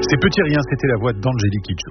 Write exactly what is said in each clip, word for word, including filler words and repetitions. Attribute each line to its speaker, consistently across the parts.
Speaker 1: C'est Petit Rien, c'était la voix d'Angélique Kidjo.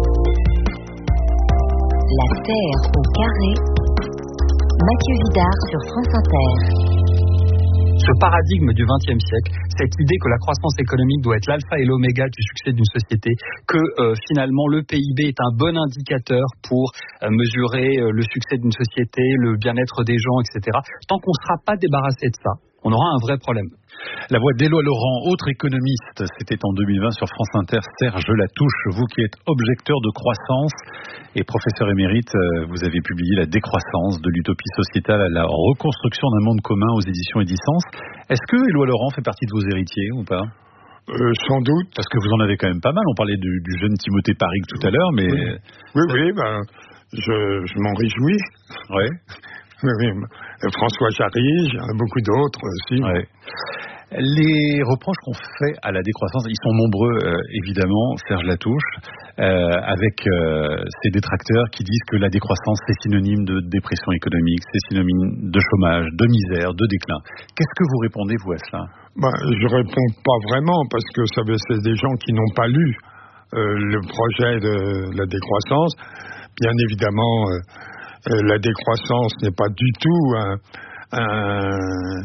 Speaker 2: La Terre au carré, Mathieu Vidard sur France Inter.
Speaker 3: Ce paradigme du vingtième siècle, cette idée que la croissance économique doit être l'alpha et l'oméga du succès d'une société, que euh, finalement le P I B est un bon indicateur pour euh, mesurer euh, le succès d'une société, le bien-être des gens, et cetera. Tant qu'on ne sera pas débarrassé de ça, on aura un vrai problème.
Speaker 1: La voix d'Éloi Laurent, autre économiste, c'était en deux mille vingt sur France Inter. Serge Latouche, vous qui êtes objecteur de croissance et professeur émérite, vous avez publié La décroissance de l'utopie sociétale à la reconstruction d'un monde commun aux éditions Edicence. Est-ce que Éloi Laurent fait partie de vos héritiers ou pas ?
Speaker 4: Euh, sans doute.
Speaker 1: Parce que vous en avez quand même pas mal. On parlait du, du jeune Timothée Parig tout à l'heure, mais...
Speaker 4: Oui, oui, oui ben, je, je m'en réjouis.
Speaker 1: Oui.
Speaker 4: Oui, oui. François Jarry, il y en a beaucoup d'autres aussi.
Speaker 1: Ouais. Les reproches qu'on fait à la décroissance, ils sont nombreux, euh, évidemment, Serge Latouche, euh, avec euh, ces détracteurs qui disent que la décroissance, c'est synonyme de dépression économique, c'est synonyme de chômage, de misère, de déclin. Qu'est-ce que vous répondez, vous, à cela ?
Speaker 4: Ben, je réponds pas vraiment, parce que ça, c'est des gens qui n'ont pas lu euh, le projet de la décroissance. Bien évidemment... Euh, Euh, la décroissance n'est pas du tout un, un,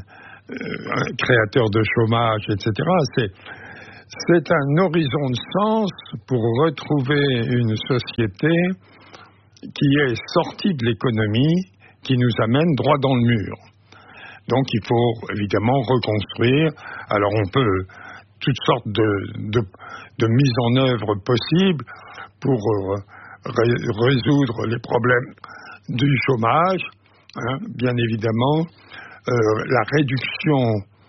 Speaker 4: un créateur de chômage, et cetera. C'est, c'est un horizon de sens pour retrouver une société qui est sortie de l'économie, qui nous amène droit dans le mur. Donc il faut évidemment reconstruire. Alors on peut toutes sortes de, de, de mises en œuvre possibles pour euh, ré, résoudre les problèmes du chômage, hein, bien évidemment, euh, la réduction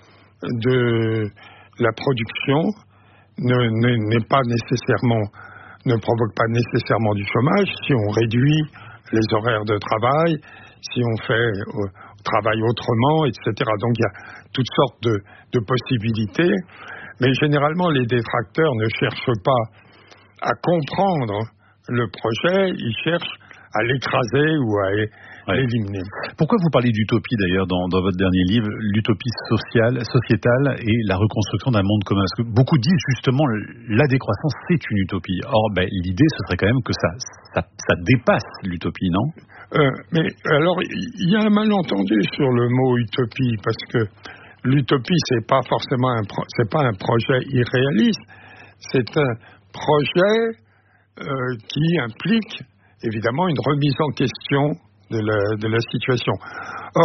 Speaker 4: de la production ne, ne, n'est pas nécessairement, ne provoque pas nécessairement du chômage si on réduit les horaires de travail, si on fait euh, travail autrement, et cetera. Donc il y a toutes sortes de, de possibilités, mais généralement les détracteurs ne cherchent pas à comprendre le projet, ils cherchent à l'écraser ou à ouais. l'éliminer.
Speaker 1: Pourquoi vous parlez d'utopie d'ailleurs dans, dans votre dernier livre, l'utopie sociale, sociétale et la reconstruction d'un monde commun ? Parce que beaucoup disent justement la décroissance c'est une utopie. Or, ben, l'idée ce serait quand même que ça, ça, ça dépasse l'utopie, non ?
Speaker 4: euh, Mais alors, il y a un malentendu sur le mot utopie, parce que l'utopie c'est pas forcément un, pro- c'est pas un projet irréaliste, c'est un projet euh, qui implique évidemment une remise en question de la, de la situation. Or,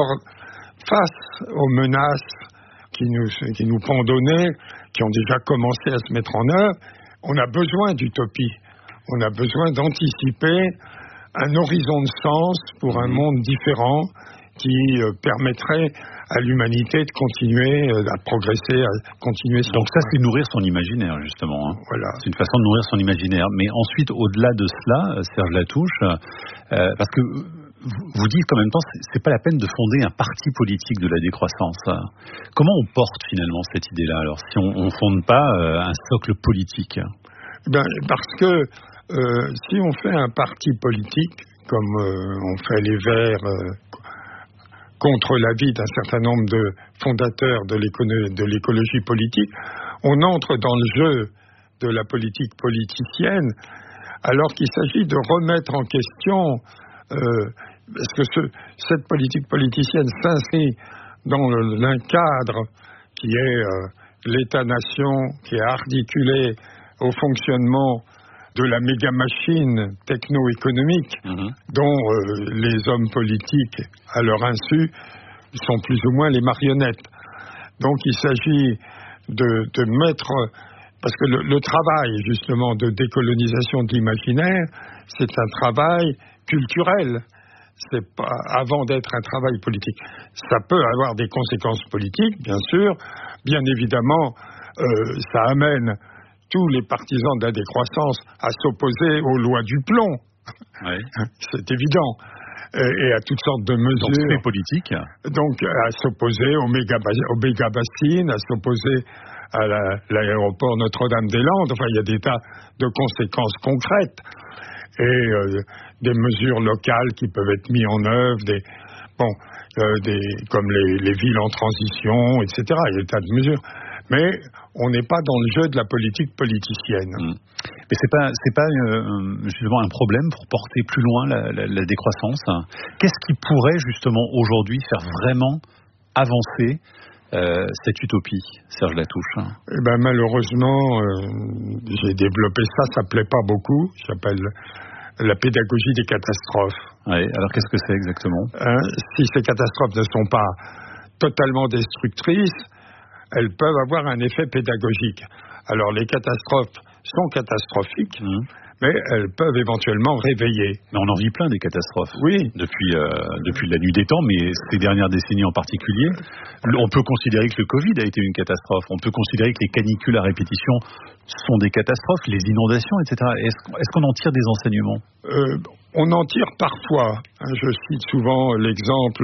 Speaker 4: face aux menaces qui nous, qui nous pendonnaient, qui ont déjà commencé à se mettre en œuvre, on a besoin d'utopie. On a besoin d'anticiper un horizon de sens pour un monde différent qui euh, permettrait à l'humanité de continuer euh, à progresser, à continuer.
Speaker 1: Donc ça, c'est nourrir son imaginaire, justement. Hein.
Speaker 4: Voilà.
Speaker 1: C'est une façon de nourrir son imaginaire. Mais ensuite, au-delà de cela, Serge Latouche, euh, parce que vous dites qu'en même temps, c'est, c'est pas la peine de fonder un parti politique de la décroissance. Comment on porte finalement cette idée-là, alors, si on ne fonde pas euh, un socle politique ?
Speaker 4: Ben, parce que euh, si on fait un parti politique, comme euh, on fait les Verts euh, contre l'avis d'un certain nombre de fondateurs de, l'écono- de l'écologie politique, on entre dans le jeu de la politique politicienne, alors qu'il s'agit de remettre en question, euh, parce que ce, cette politique politicienne s'inscrit dans le, un cadre qui est euh, l'État-nation, qui est articulé au fonctionnement de la méga-machine techno-économique mmh. dont euh, les hommes politiques, à leur insu, sont plus ou moins les marionnettes. Donc il s'agit de, de mettre... Parce que le, le travail, justement, de décolonisation de l'imaginaire, c'est un travail culturel. C'est pas, avant d'être un travail politique. Ça peut avoir des conséquences politiques, bien sûr. Bien évidemment, euh, ça amène tous les partisans de la décroissance à s'opposer aux lois du plomb.
Speaker 1: Oui.
Speaker 4: C'est évident. Et, et à toutes sortes de mesures.
Speaker 1: Donc, politiques.
Speaker 4: Donc, à s'opposer aux méga-bassines, à s'opposer à la, l'aéroport Notre-Dame-des-Landes. Enfin, il y a des tas de conséquences concrètes. Et euh, des mesures locales qui peuvent être mises en œuvre, des, bon, euh, des, comme les, les villes en transition, et cetera. Il y a des tas de mesures. Mais on n'est pas dans le jeu de la politique politicienne.
Speaker 1: Mmh. Mais c'est pas, c'est pas euh, justement un problème pour porter plus loin la, la, la décroissance. Qu'est-ce qui pourrait justement aujourd'hui faire vraiment avancer euh, cette utopie, Serge Latouche?
Speaker 4: Eh ben malheureusement, euh, j'ai développé ça, ça plaît pas beaucoup. J'appelle la pédagogie des catastrophes.
Speaker 1: Oui, alors qu'est-ce que c'est exactement?
Speaker 4: Hein, si ces catastrophes ne sont pas totalement destructrices, elles peuvent avoir un effet pédagogique. Alors les catastrophes sont catastrophiques, mmh. mais elles peuvent éventuellement réveiller.
Speaker 1: Mais on en vit plein des catastrophes.
Speaker 4: Oui.
Speaker 1: Depuis, euh, depuis la nuit des temps, mais ces dernières décennies en particulier. On peut considérer que le Covid a été une catastrophe. On peut considérer que les canicules à répétition sont des catastrophes, les inondations, et cetera. Est-ce, est-ce qu'on en tire des enseignements? euh,
Speaker 4: On en tire parfois. Je cite souvent l'exemple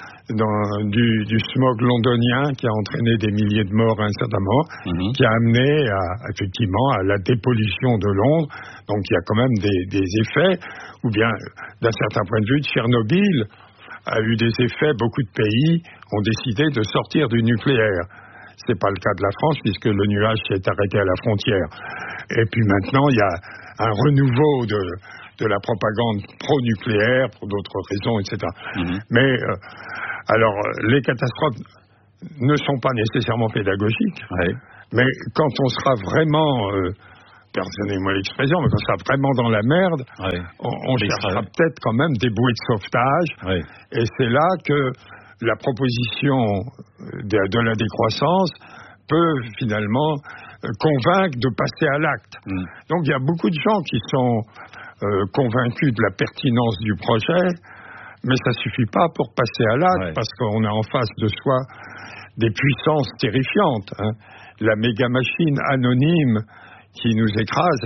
Speaker 4: Dans, du, du smog londonien qui a entraîné des milliers de morts à un certain moment, mmh. qui a amené à, effectivement à la dépollution de Londres. Donc il y a quand même des, des effets, ou bien d'un certain point de vue, Tchernobyl a eu des effets. Beaucoup de pays ont décidé de sortir du nucléaire. C'est pas le cas de la France puisque le nuage s'est arrêté à la frontière. Et puis maintenant il y a un renouveau de de la propagande pro-nucléaire, pour d'autres raisons, et cetera. Mmh. Mais, euh, alors, les catastrophes ne sont pas nécessairement pédagogiques,
Speaker 1: ouais.
Speaker 4: mais quand on sera vraiment, euh, pardonnez-moi l'expression, mais quand on sera vraiment dans la merde,
Speaker 1: ouais.
Speaker 4: on, on cherchera ouais. peut-être quand même des bouées de sauvetage,
Speaker 1: ouais.
Speaker 4: et c'est là que la proposition de, de la décroissance peut finalement euh, convaincre de passer à l'acte. Mmh. Donc il y a beaucoup de gens qui sont Euh, convaincus de la pertinence du projet, mais ça suffit pas pour passer à l'acte, ouais. parce qu'on a en face de soi des puissances terrifiantes, hein. La méga machine anonyme qui nous écrase.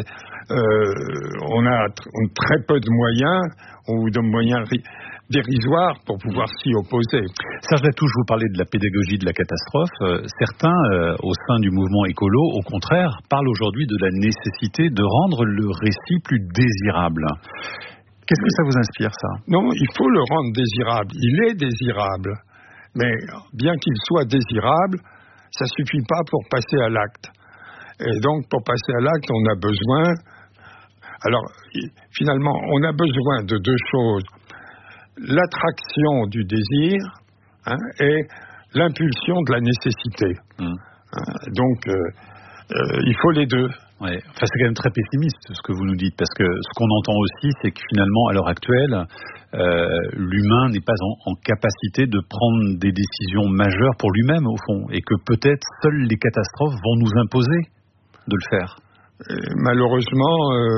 Speaker 4: Euh, on a tr- très peu de moyens, ou de moyens ri- dérisoires pour pouvoir mmh. s'y opposer.
Speaker 1: Serge Latouche, vous parlez de la pédagogie de la catastrophe. Euh, certains, euh, au sein du mouvement écolo, au contraire, parlent aujourd'hui de la nécessité de rendre le récit plus désirable. Qu'est-ce que ça vous inspire, ça?
Speaker 4: Non, il faut le rendre désirable. Il est désirable. Mais bien qu'il soit désirable, ça ne suffit pas pour passer à l'acte. Et donc, pour passer à l'acte, on a besoin... Alors, finalement, on a besoin de deux choses. L'attraction du désir, hein, et l'impulsion de la nécessité. Mmh. Hein, donc, euh, euh, il faut les deux.
Speaker 1: Ouais. Enfin, c'est quand même très pessimiste ce que vous nous dites, parce que ce qu'on entend aussi, c'est que finalement, à l'heure actuelle, euh, l'humain n'est pas en, en capacité de prendre des décisions majeures pour lui-même, au fond, et que peut-être seules les catastrophes vont nous imposer de le faire.
Speaker 4: Et malheureusement,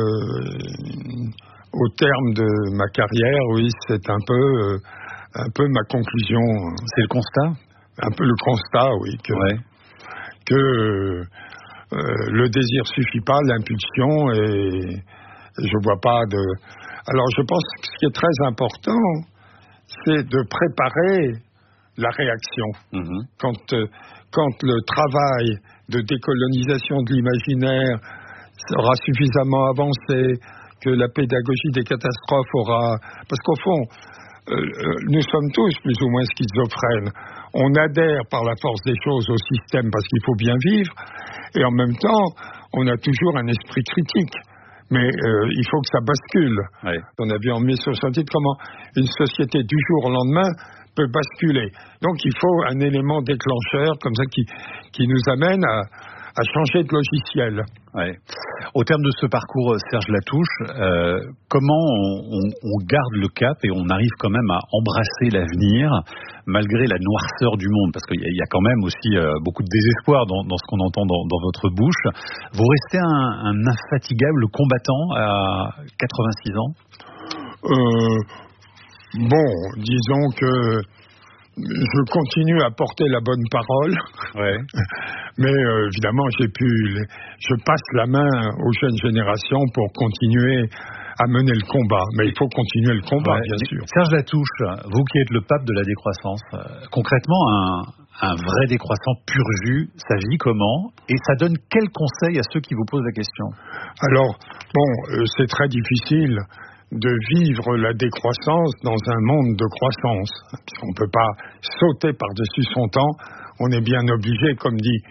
Speaker 4: euh, au terme de ma carrière, oui, c'est un peu, euh, un peu ma conclusion.
Speaker 1: C'est le constat ?
Speaker 4: Un peu le constat, oui, que,
Speaker 1: ouais.
Speaker 4: que euh, le désir suffit pas, l'impulsion, et je vois pas de... Alors je pense que ce qui est très important, c'est de préparer la réaction. Mmh. Quand, euh, quand le travail de décolonisation de l'imaginaire sera suffisamment avancé, que la pédagogie des catastrophes aura... Parce qu'au fond, euh, nous sommes tous plus ou moins schizophrènes. On adhère par la force des choses au système parce qu'il faut bien vivre, et en même temps, on a toujours un esprit critique. Mais euh, il faut que ça bascule.
Speaker 1: Oui.
Speaker 4: On a vu en mille neuf cent soixante-dix comment une société du jour au lendemain peut basculer. Donc il faut un élément déclencheur comme ça qui, qui nous amène à, à changer de logiciel.
Speaker 1: Ouais. Au terme de ce parcours, Serge Latouche, euh, comment on, on, on garde le cap et on arrive quand même à embrasser l'avenir malgré la noirceur du monde, parce qu'il y a, il y a quand même aussi euh, beaucoup de désespoir dans, dans ce qu'on entend dans, dans votre bouche. Vous restez un, un infatigable combattant à quatre-vingt-six ans ?
Speaker 4: euh, Bon, disons que je continue à porter la bonne parole,
Speaker 1: ouais.
Speaker 4: mais euh, évidemment, j'ai pu, les, je passe la main aux jeunes générations pour continuer à mener le combat. Mais il faut continuer le combat, ouais. bien sûr.
Speaker 1: Serge Latouche, vous qui êtes le pape de la décroissance, euh, concrètement, un, un vrai décroissant pur jus, ça vit comment ? Et ça donne quel conseil à ceux qui vous posent la question ?
Speaker 4: Alors, bon, euh, c'est très difficile de vivre la décroissance dans un monde de croissance. On ne peut pas sauter par-dessus son temps. On est bien obligé, comme dit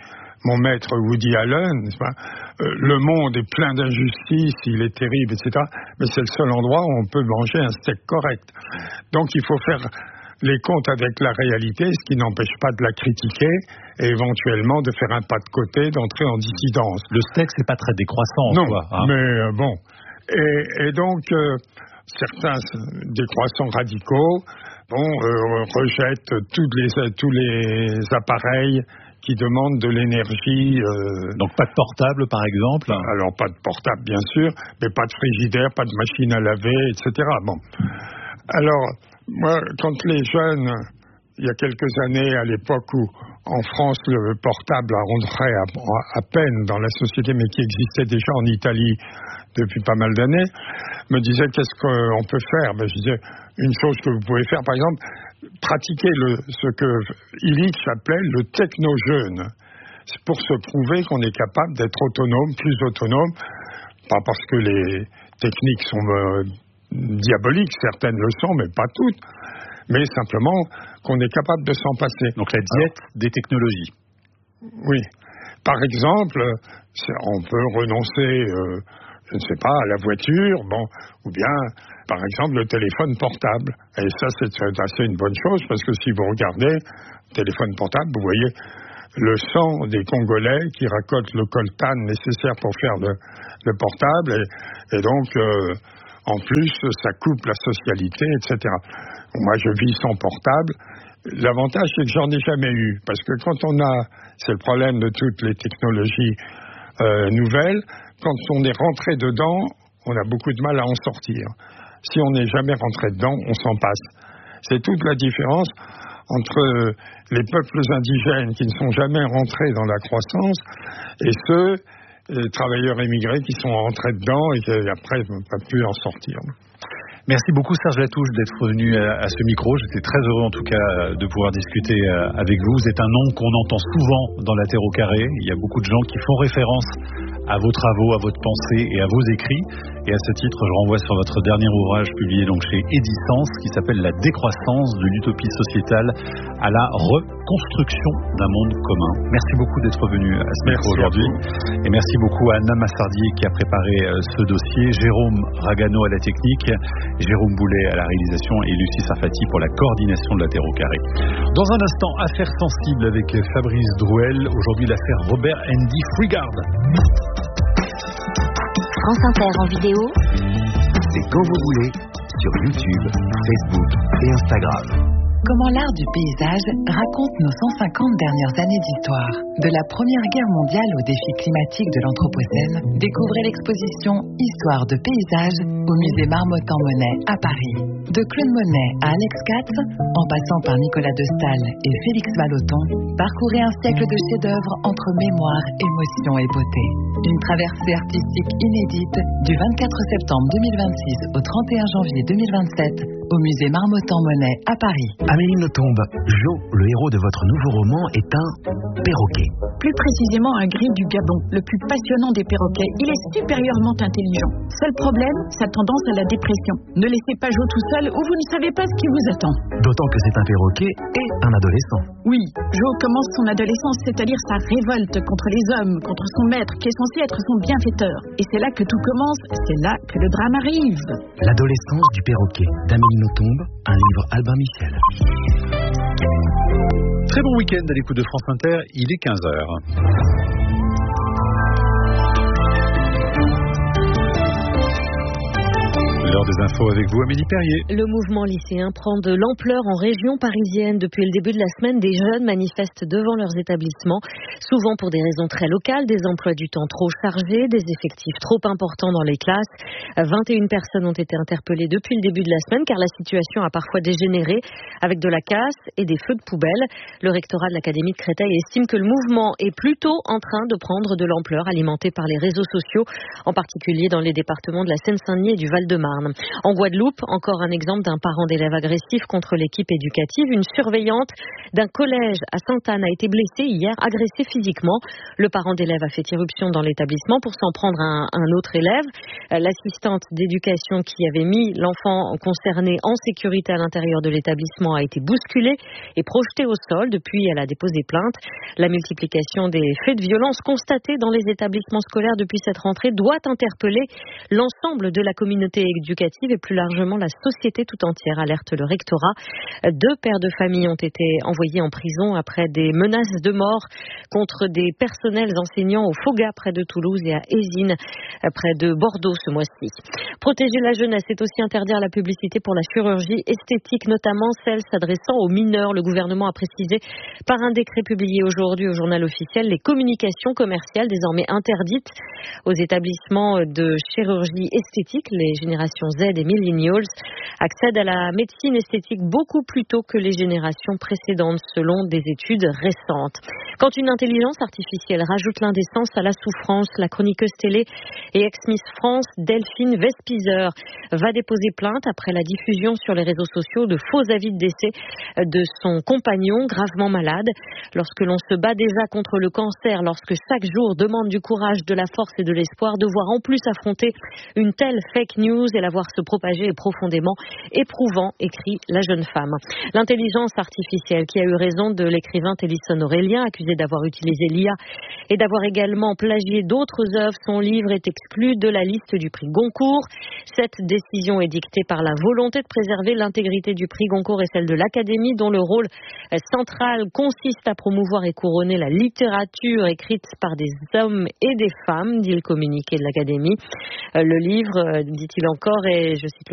Speaker 4: mon maître Woody Allen, n'est-ce pas, euh, le monde est plein d'injustices, il est terrible, et cetera. Mais c'est le seul endroit où on peut manger un steak correct. Donc il faut faire les comptes avec la réalité, ce qui n'empêche pas de la critiquer et éventuellement de faire un pas de côté, d'entrer en dissidence.
Speaker 1: Le steak, c'est pas très décroissant,
Speaker 4: non,
Speaker 1: quoi, hein.
Speaker 4: mais euh, bon. Et, et donc, euh, certains décroissants radicaux, bon, euh, rejettent tous les, tous les appareils qui demandent de l'énergie. Euh...
Speaker 1: Donc pas de portable, par exemple.
Speaker 4: Alors pas de portable, bien sûr, mais pas de frigidaire, pas de machine à laver, et cetera. Bon. Alors, moi, quand les jeunes, il y a quelques années, à l'époque où en France le portable rentrait à, à peine dans la société, mais qui existait déjà en Italie depuis pas mal d'années, me disaient qu'est-ce qu'on peut faire. Ben, je disais, une chose que vous pouvez faire, par exemple, pratiquer le, ce que Illich appelait le techno-jeûne. C'est pour se prouver qu'on est capable d'être autonome, plus autonome, pas parce que les techniques sont euh, diaboliques, certaines le sont, mais pas toutes, mais simplement qu'on est capable de s'en passer.
Speaker 1: Donc la diète Alors, des technologies.
Speaker 4: Oui. Par exemple, on peut renoncer, euh, je ne sais pas, à la voiture, bon, ou bien, par exemple, le téléphone portable. Et ça, c'est assez une bonne chose, parce que si vous regardez le téléphone portable, vous voyez le sang des Congolais qui racoltent le coltan nécessaire pour faire le, le portable, et, et donc, euh, en plus, ça coupe la socialité, et cetera. Moi, je vis sans portable. L'avantage, c'est que j'en ai jamais eu, parce que quand on a, c'est le problème de toutes les technologies euh, nouvelles, quand on est rentré dedans, on a beaucoup de mal à en sortir. Si on n'est jamais rentré dedans, on s'en passe. C'est toute la différence entre les peuples indigènes qui ne sont jamais rentrés dans la croissance et ceux, les travailleurs émigrés, qui sont rentrés dedans et qui après n'ont pas pu en sortir.
Speaker 1: Merci beaucoup Serge Latouche d'être venu à ce micro. J'étais très heureux en tout cas de pouvoir discuter avec vous. Vous êtes un nom qu'on entend souvent dans la Terre au carré. Il y a beaucoup de gens qui font référence à vos travaux, à votre pensée et à vos écrits. Et à ce titre, je renvoie sur votre dernier ouvrage publié donc chez Edisens qui s'appelle La décroissance de l'utopie sociétale à la reconstruction d'un monde commun. Merci beaucoup d'être venu à ce micro aujourd'hui. Et merci beaucoup à Anna Massardier qui a préparé ce dossier, Jérôme Ragano à la technique, Jérôme Boulet à la réalisation et Lucie Sarfati pour la coordination de la Terre au carré. Dans un instant, affaire sensible avec Fabrice Drouel. Aujourd'hui, l'affaire Robert Andy Freegard.
Speaker 2: France Inter en vidéo.
Speaker 5: C'est quand vous voulez, sur YouTube, Facebook et Instagram.
Speaker 6: Comment l'art du paysage raconte nos cent cinquante dernières années d'histoire. De la Première Guerre mondiale aux défis climatiques de l'Anthropocène, découvrez l'exposition Histoire de paysage au musée Marmottan-Monet à Paris. De Claude Monet à Alex Katz, en passant par Nicolas de Staël et Félix Vallotton, parcourez un siècle de chefs-d'œuvre entre mémoire, émotion et beauté. Une traversée artistique inédite du vingt-quatre septembre deux mille vingt-six au trente et un janvier deux mille vingt-sept au musée Marmottan-Monet à Paris.
Speaker 5: Amélie Nothomb, Jo, le héros de votre nouveau roman, est un perroquet.
Speaker 7: Plus précisément un gris du Gabon, le plus passionnant des perroquets. Il est supérieurement intelligent. Seul problème, sa tendance à la dépression. Ne laissez pas Jo tout seul ou vous ne savez pas ce qui vous attend.
Speaker 5: D'autant que c'est un perroquet et un adolescent.
Speaker 7: Oui, Jo commence son adolescence, c'est-à-dire sa révolte contre les hommes, contre son maître, qui est censé être son bienfaiteur. Et c'est là que tout commence, c'est là que le drame arrive.
Speaker 5: L'adolescence du perroquet, d'Amélie Nothomb, un livre Albin Michel.
Speaker 1: Très bon week-end à l'écoute de France Inter, il est quinze heures. L'heure des infos avec vous, Amélie Perrier.
Speaker 8: Le mouvement lycéen prend de l'ampleur en région parisienne. Depuis le début de la semaine, des jeunes manifestent devant leurs établissements, souvent pour des raisons très locales, des emplois du temps trop chargés, des effectifs trop importants dans les classes. vingt et une personnes ont été interpellées depuis le début de la semaine, car la situation a parfois dégénéré avec de la casse et des feux de poubelle. Le rectorat de l'Académie de Créteil estime que le mouvement est plutôt en train de prendre de l'ampleur, alimenté par les réseaux sociaux, en particulier dans les départements de la Seine-Saint-Denis et du Val-de-Marne. En Guadeloupe, encore un exemple d'un parent d'élève agressif contre l'équipe éducative. Une surveillante d'un collège à Sainte-Anne a été blessée hier, agressée physiquement. Le parent d'élève a fait irruption dans l'établissement pour s'en prendre à un, un autre élève. L'assistante d'éducation qui avait mis l'enfant concerné en sécurité à l'intérieur de l'établissement a été bousculée et projetée au sol. Depuis, elle a déposé plainte. La multiplication des faits de violence constatés dans les établissements scolaires depuis cette rentrée doit interpeller l'ensemble de la communauté éducative et plus largement la société tout entière, alerte le rectorat. Deux pères de famille ont été envoyés en prison après des menaces de mort contre des personnels enseignants au Foga près de Toulouse et à Ésine près de Bordeaux ce mois-ci. Protéger la jeunesse, c'est aussi interdire la publicité pour la chirurgie esthétique, notamment celle s'adressant aux mineurs. Le gouvernement a précisé par un décret publié aujourd'hui au journal officiel les communications commerciales désormais interdites aux établissements de chirurgie esthétique. Les générations Z et millennials accèdent à la médecine esthétique beaucoup plus tôt que les générations précédentes, selon des études récentes. Quand une intelligence artificielle rajoute l'indécence à la souffrance, la chroniqueuse télé et ex-Miss France, Delphine Vespizer, va déposer plainte après la diffusion sur les réseaux sociaux de faux avis de décès de son compagnon gravement malade. Lorsque l'on se bat déjà contre le cancer, lorsque chaque jour demande du courage, de la force et de l'espoir, devoir en plus affronter une telle fake news et la voir se propager est profondément éprouvant, écrit la jeune femme. L'intelligence artificielle qui a eu raison de l'écrivain Tennyson Aurélien, accusé d'avoir utilisé l'I A et d'avoir également plagié d'autres œuvres. Son livre est exclu de la liste du prix Goncourt. Cette décision est dictée par la volonté de préserver l'intégrité du prix Goncourt et celle de l'Académie, dont le rôle central consiste à promouvoir et couronner la littérature écrite par des hommes et des femmes, dit le communiqué de l'Académie. Le livre, dit-il encore, est, je cite le